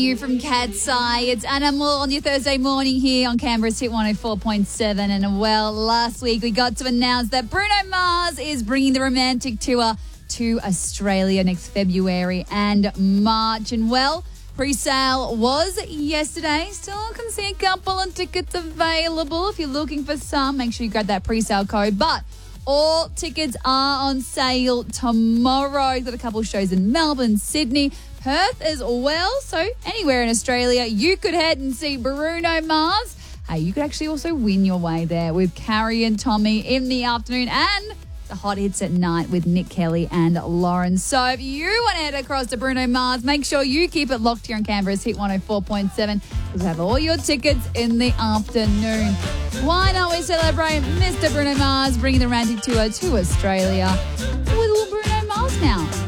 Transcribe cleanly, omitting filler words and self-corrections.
You from Cat's Eye. It's Anna Moore on your Thursday morning here on Canberra's Hit 104.7. And well, last week we got to announce that Bruno Mars is bringing the romantic tour to Australia next February and March. And well, pre-sale was yesterday. Still can see a couple of tickets available. If you're looking for some, make sure you grab that pre-sale code. But all tickets are on sale tomorrow. Got a couple of shows in Melbourne, Sydney, Perth as well. So anywhere in Australia, you could head and see Bruno Mars. Hey, you could actually also win your way there with Carrie and Tommy in the afternoon and the hot hits at night with Nick Kelly and Lauren. So if you want to head across to Bruno Mars, make sure you keep it locked here on Canberra's Hit 104.7 because we have all your tickets in the afternoon. Why not we celebrate Mr. Bruno Mars bringing the romantic tour to Australia with little Bruno Mars now?